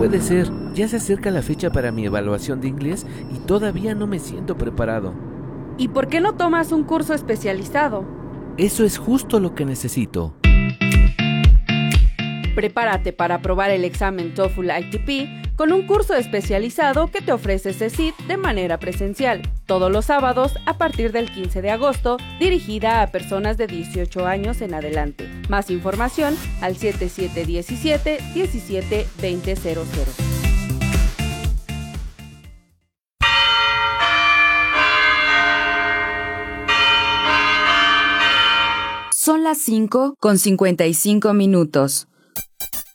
puede ser, ya se acerca la fecha para mi evaluación de inglés y todavía no me siento preparado. ¿Y por qué no tomas un curso especializado? Eso es justo lo que necesito. Prepárate para aprobar el examen TOEFL ITP con un curso especializado que te ofrece CECIT de manera presencial, todos los sábados a partir del 15 de agosto, dirigida a personas de 18 años en adelante. Más información al 7717-172000. Son las 5:55.